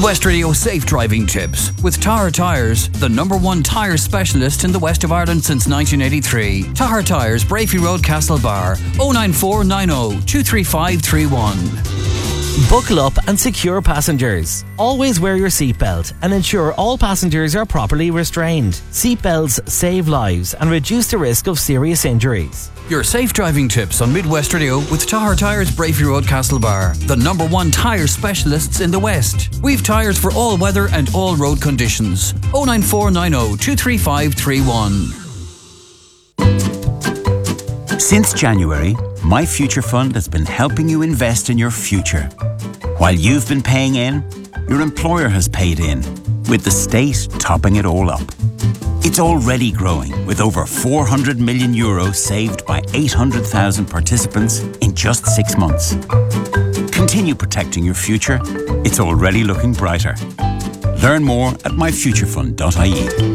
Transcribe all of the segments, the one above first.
Midwest Radio Safe Driving Tips with Tahar Tyres, the #1 tyre specialist in the west of Ireland since 1983. Tahar Tyres, Brafey Road, Castlebar, 09490 23531. Buckle up and secure passengers. Always wear your seatbelt and ensure all passengers are properly restrained. Seatbelts save lives and reduce the risk of serious injuries. Your safe driving tips on Midwest Radio with Tahar Tyres, Brafey Road, Castlebar, the #1 tyre specialists in the West. We've tyres for all weather and all road conditions. 09490 23531. Since January, My Future Fund has been helping you invest in your future. While you've been paying in, your employer has paid in, with the state topping it all up. It's already growing, with over €400 million saved by 800,000 participants in just 6 months. Continue protecting your future. It's already looking brighter. Learn more at myfuturefund.ie.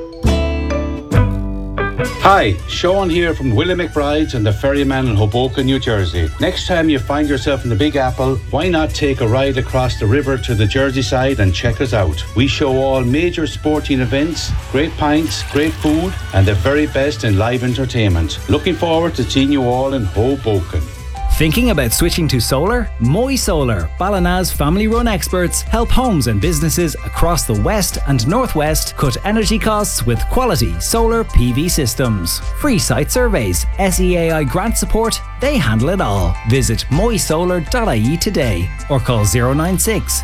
Hi, Sean here from Willie McBride's and the Ferryman in Hoboken, New Jersey. Next time you find yourself in the Big Apple, why not take a ride across the river to the Jersey side and check us out? We show all major sporting events, great pints, great food, and the very best in live entertainment. Looking forward to seeing you all in Hoboken. Thinking about switching to solar? Moy Solar, Ballina's family-run experts, help homes and businesses across the West and Northwest cut energy costs with quality solar PV systems. Free site surveys, SEAI grant support, they handle it all. Visit moysolar.ie today or call 096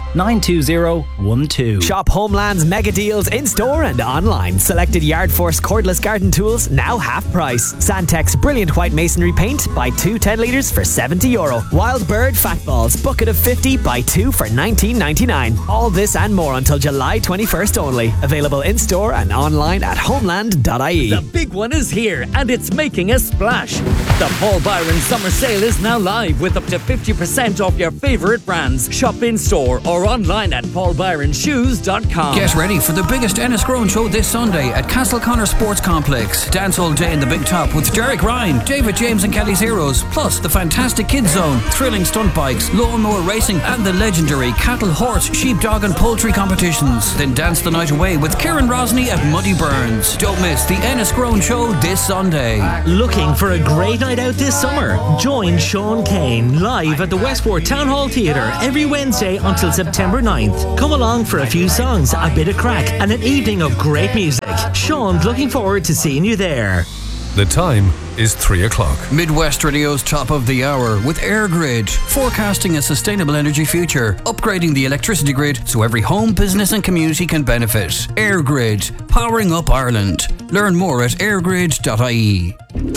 920 12. Shop Homeland's mega deals in store and online. Selected Yard Force cordless garden tools now half price. Sandtex brilliant white masonry paint, buy 2 10 litres for €70. Wild Bird fat balls, bucket of 50, buy 2 for $19.99. All this and more until July 21st only. Available in store and online at homeland.ie. The big one is here and it's making a splash. The Paul Byron Summer Sale is now live with up to 50% off your favourite brands. Shop in store or online at paulbyronshoes.com. Get ready for the biggest Enniscrone show this Sunday at Castleconnor Sports Complex. Dance all day in the Big Top with Derek Ryan, David James and Kelly's Heroes, plus the fantastic Kids Zone, thrilling stunt bikes, lawnmower racing and the legendary cattle, horse, sheep, dog and poultry competitions. Then dance the night away with Kieran Rosny at Muddy Burns. Don't miss the Enniscrone show this Sunday. Looking for a great night out this summer? Join Sean Kane live at the Westport Town Hall Theatre every Wednesday until September 9th. Come along for a few songs, a bit of crack and an evening of great music. Sean's looking forward to seeing you there. The time is 3 o'clock. Midwest Radio's top of the hour with AirGrid, forecasting a sustainable energy future, upgrading the electricity grid so every home, business and community can benefit. AirGrid, powering up Ireland. Learn more at airgrid.ie.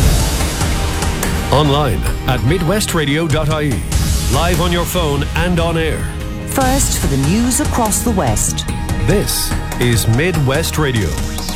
Online at midwestradio.ie. Live on your phone and on air. First for the news across the West. This is Midwest Radio.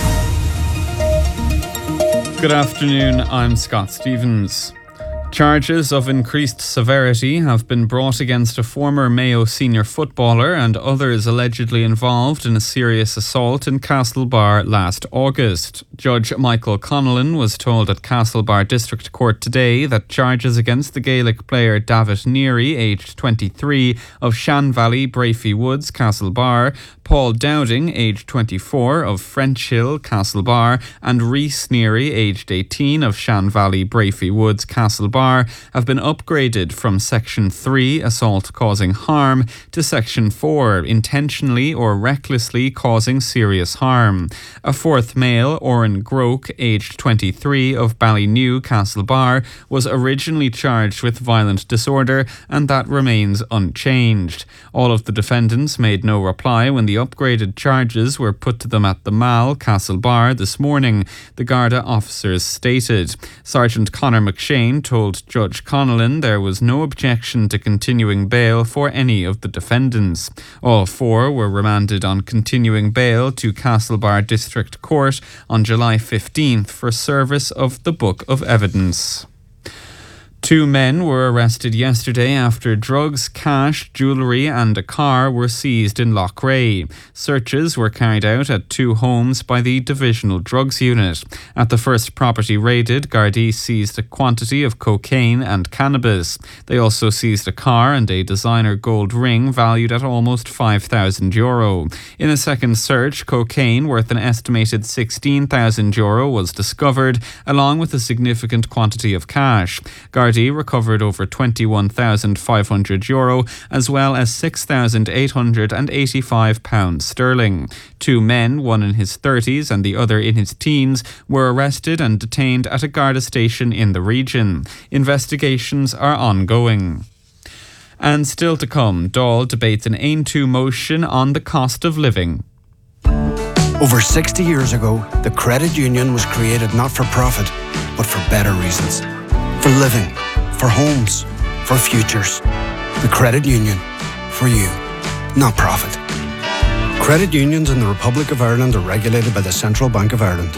Good afternoon, I'm Scott Stevens. Charges of increased severity have been brought against a former Mayo senior footballer and others allegedly involved in a serious assault in Castlebar last August. Judge Michael Connellan was told at Castlebar District Court today that charges against the Gaelic player David Neary, aged 23, of Shan Valley, Brafey Woods, Castlebar, Paul Dowding, aged 24, of French Hill, Castlebar, and Rhys Neary, aged 18, of Shan Valley, Brafey Woods, Castlebar, have been upgraded from Section 3, assault causing harm, to Section 4, intentionally or recklessly causing serious harm. A fourth male, Oren Groke, aged 23, of Ballynew, Castlebar, was originally charged with violent disorder, and that remains unchanged. All of the defendants made no reply when the upgraded charges were put to them at the Mall, Castlebar, this morning, the Garda officers stated. Sergeant Conor McShane told Judge Connellan there was no objection to continuing bail for any of the defendants. All four were remanded on continuing bail to Castlebar District Court on July 15th for service of the Book of Evidence. 2 men were arrested yesterday after drugs, cash, jewellery and a car were seized in Loughrea. Searches were carried out at 2 homes by the Divisional Drugs Unit. At the first property raided, Gardaí seized a quantity of cocaine and cannabis. They also seized a car and a designer gold ring valued at almost €5,000. In a second search, cocaine worth an estimated €16,000 was discovered, along with a significant quantity of cash. Gardaí recovered over €21,500 as well as £6,885 sterling. 2 men, one in his 30s and the other in his teens, were arrested and detained at a Garda station in the region. Investigations are ongoing. And still to come, Dáil debates an Aontú motion on the cost of living. Over 60 years ago, the credit union was created not for profit, but for better reasons. For living, for homes, for futures. The credit union, for you, not profit. Credit unions in the Republic of Ireland are regulated by the Central Bank of Ireland.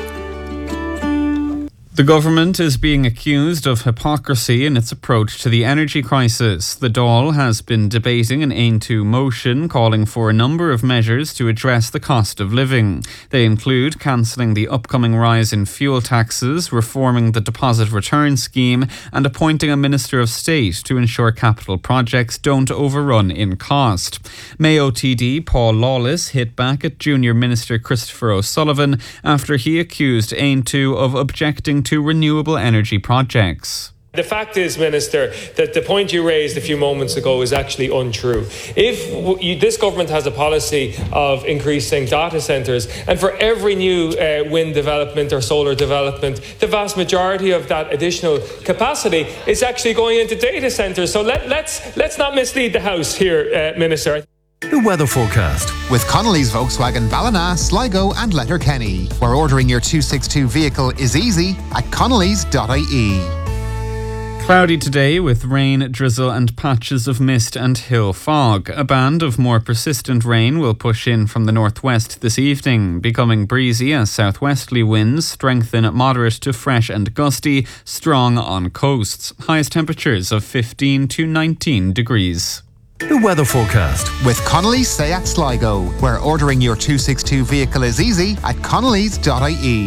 The government is being accused of hypocrisy in its approach to the energy crisis. The Dáil has been debating an Aontú motion calling for a number of measures to address the cost of living. They include cancelling the upcoming rise in fuel taxes, reforming the deposit return scheme and appointing a Minister of State to ensure capital projects don't overrun in cost. Mayo TD Paul Lawless hit back at Junior Minister Christopher O'Sullivan after he accused Aontú of objecting to renewable energy projects. The fact is, Minister, that the point you raised a few moments ago is actually untrue. If this government has a policy of increasing data centres, and for every new wind development or solar development, the vast majority of that additional capacity is actually going into data centres. So let's not mislead the House here, Minister. The weather forecast with Connolly's Volkswagen Ballina, Sligo and Letterkenny, where ordering your 262 vehicle is easy at connolly's.ie. Cloudy today with rain, drizzle and patches of mist and hill fog. A band of more persistent rain will push in from the northwest this evening, becoming breezy as southwesterly winds strengthen at moderate to fresh and gusty, strong on coasts. Highest temperatures of 15 to 19 degrees. The weather forecast with Connolly's Seat Sligo, where ordering your 262 vehicle is easy at connolly's.ie.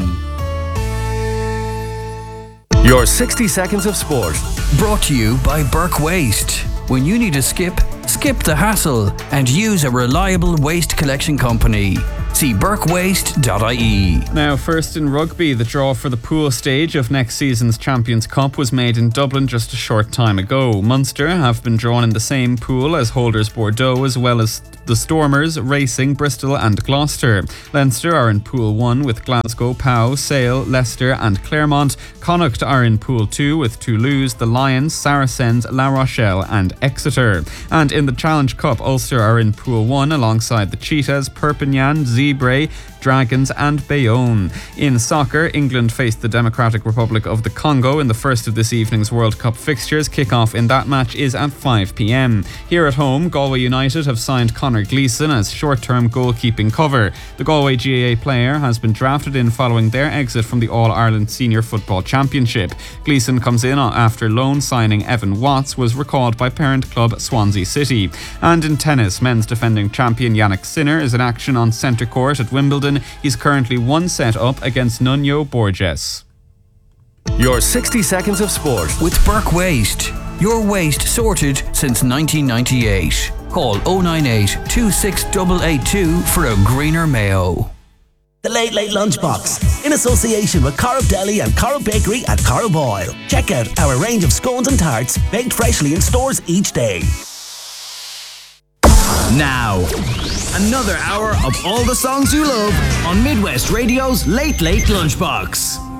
Your 60 seconds of sport. Brought to you by Burke Waste. When you need a skip the hassle and use a reliable waste collection company. See burkewaste.ie. Now, first in rugby, the draw for the pool stage of next season's Champions Cup was made in Dublin just a short time ago. Munster have been drawn in the same pool as holders Bordeaux, as well as the Stormers, Racing, Bristol and Gloucester. Leinster are in Pool 1 with Glasgow, Pau, Sale, Leicester and Claremont. Connacht are in Pool 2 with Toulouse, the Lions, Saracens, La Rochelle and Exeter. And in the Challenge Cup, Ulster are in Pool 1 alongside the Cheetahs, Perpignan, Zebre, Dragons and Bayonne. In soccer, England faced the Democratic Republic of the Congo in the first of this evening's World Cup fixtures. Kick-off in that match is at 5 p.m. Here at home, Galway United have signed Conor Gleeson as short-term goalkeeping cover. The Galway GAA player has been drafted in following their exit from the All-Ireland Senior Football Championship. Gleeson comes in after loan signing Evan Watts was recalled by parent club Swansea City. And in tennis, men's defending champion Yannick Sinner is in action on centre court at Wimbledon. He's currently 1 set up against Nuno Borges. Your 60 seconds of sport with Burke Waste. Your waste sorted since 1998. Call 098 26882 for a greener Mayo. The Late Late Lunchbox, in association with Corrib Deli and Corrib Bakery at Corrib Oil. Check out our range of scones and tarts baked freshly in stores each day. Now, another hour of all the songs you love on Midwest Radio's Late Late Lunchbox.